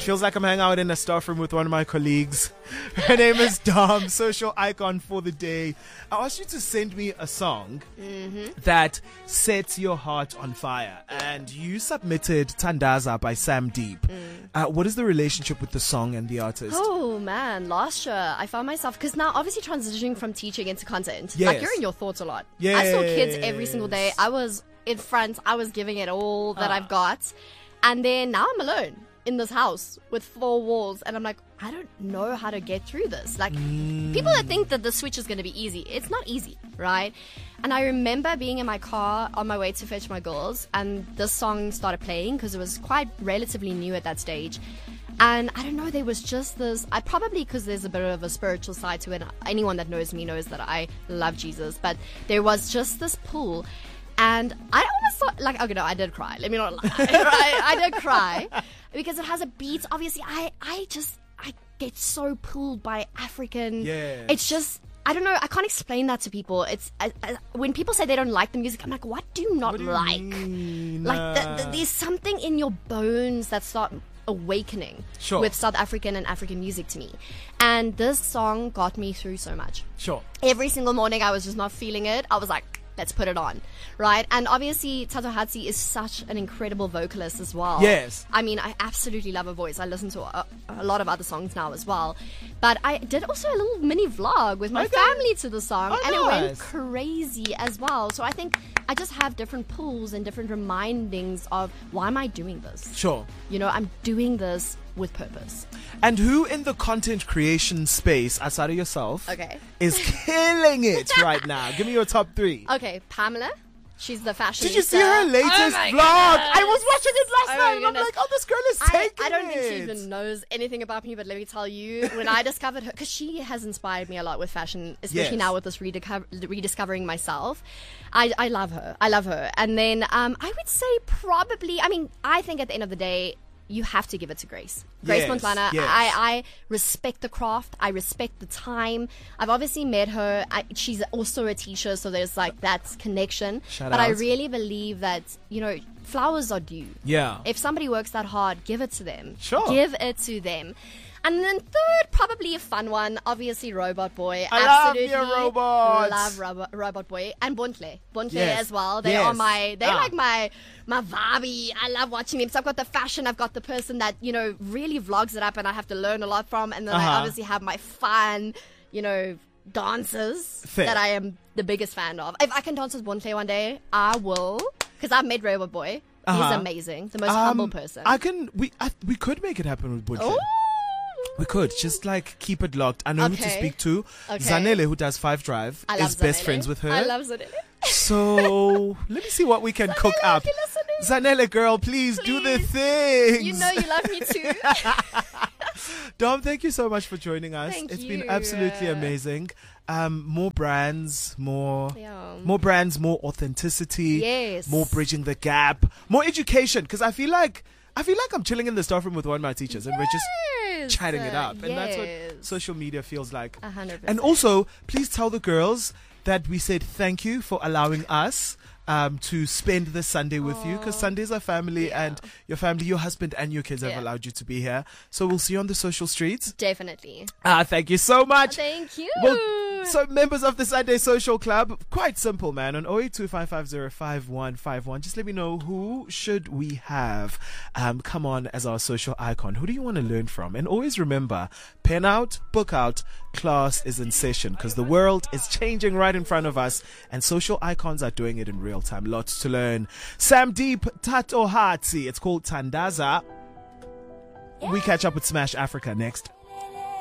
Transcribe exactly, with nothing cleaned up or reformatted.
feels like I'm hanging out in a staff room with one of my colleagues. Her name is Dom, social icon for the day. I asked you to send me a song mm-hmm. that sets your heart on fire. And you submitted Tandaza by Sam Deep. Mm. Uh, what is the relationship with the song and the artist? Oh man, last year I found myself, because now obviously transitioning from teaching into content, Yes. like you're in your thoughts a lot. Yes. I saw kids every single day. I was in front, I was giving it all that Ah. I've got. And then now I'm alone in this house with four walls, and I'm like, I don't know how to get through this. Like, Mm. people that think that the switch is going to be easy, it's not easy, right? And I remember being in my car on my way to fetch my girls, and this song started playing because it was quite relatively new at that stage. And I don't know, there was just this, I probably, because there's a bit of a spiritual side to it. Anyone that knows me knows that I love Jesus, but there was just this pull. And I almost thought, like, okay, no, I did cry. Let me not lie. Right? I did cry because it has a beat. Obviously, I, I just, I get so pulled by African. Yes. It's just, I don't know. I can't explain that to people. It's I, I, when people say they don't like the music, I'm like, what do you not What do you like? mean? Like, the, Uh, the, there's something in your bones that start awakening Sure. with South African and African music to me. And this song got me through so much. Sure. Every single morning I was just not feeling it. I was like, let's put it on, right? And obviously Thatohatsi is such an incredible vocalist as well. Yes. I mean, I absolutely love her voice. I listen to a, a lot of other songs now as well. But I did also a little mini vlog with my Okay. family to the song, Oh, and it went nice. crazy as well. So I think I just have different pulls and different remindings of, why am I doing this? Sure. You know, I'm doing this with purpose. And who in the content creation space, outside of yourself, Okay. is killing it right now? Give me your top three. Okay, Pamela. She's the fashion. Did you see her latest my vlog? goodness. I was watching it last Oh my night and I'm goodness. like, oh, this girl is I, taking I don't think she it. even knows anything about me, but let me tell you, when I discovered her, because she has inspired me a lot with fashion, especially Yes. now with this redeco- rediscovering myself. I, I love her. I love her. And then um, I would say probably, I mean, I think at the end of the day, you have to give it to Grace. Grace Yes, Montana. yes. I, I respect the craft. I respect the time. I've obviously met her. I, she's also a teacher, so there's like that connection. Shout but I out. really believe that, you know, flowers are due. Yeah. If somebody works that hard, give it to them. Sure. Give it to them. And then third, probably a fun one, obviously Robot Boy. I love Absolutely your robots. Love Robot, Robot Boy. And Bontle. Bontle Yes. as well. They Yes. are my, they're Ah. like my, my Vabi. I love watching them. So I've got the fashion, I've got the person that, you know, really vlogs it up and I have to learn a lot from. And then Uh-huh. I obviously have my fun, you know, dancers Fair. that I am the biggest fan of. If I can dance with Bontle one day, I will. Because I've met Robot Boy. Uh-huh. He's amazing. The most Um, humble person. I can, we I, we could make it happen with Bunche. Ooh. We could just like keep it locked. I know who to Okay. speak to. Okay. Zanele, who does Five Drive, I love is best Zanele. friends with her. I love Zanele. So let me see what we can cook Zanele, up. if you're listening, Zanele, girl, please, do the Please. things. you know you love me too. Dom, thank you so much for joining us. Thank It's been you. absolutely amazing. Um, more brands, more, Yeah. more brands, more authenticity. Yes. More bridging the gap, more education. Because I feel like I feel like I'm chilling in the staff room with one of my teachers, and we're just Yes. chatting it up, and that's Yes. what social media feels like. A hundred And percent. also, please tell the girls that we said thank you for allowing us um, to spend this Sunday with you, because Sundays are family, Yeah. and your family, your husband, and your kids have Yeah. allowed you to be here. So we'll see you on the social streets. Definitely. Ah, thank you so much. Thank you. Well, so members of the Sunday Social Club, quite simple, man. On oh eight two five five zero five one five one, just let me know, who should we have um, come on as our social icon? Who do you want to learn from? And always remember, pen out, book out, class is in session, because the world is changing right in front of us, and social icons are doing it in real time. Lots to learn. Sam Deep, Thatohatsi. It's called Tandaza. We catch up with Smash Africa next.